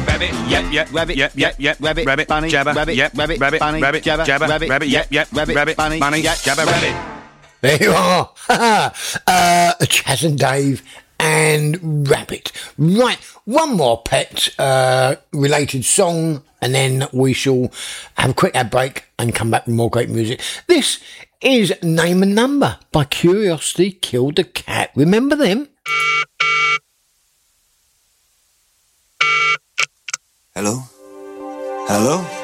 Rabbit, yep, rabbit, yep, rabbit, bunny, jabber, rabbit, yep, rabbit, rabbit, bunny, rabbit, jabber, jabber, rabbit, rabbit, yep, yep, rabbit, rabbit, bunny, bunny, jabber, rabbit. There you are. Chaz and Dave and Rabbit. Right, one more pet related song, and then we shall have a quick ad break and come back with more great music. This is Name and Number by Curiosity Killed a Cat. Remember them? Hello? Hello?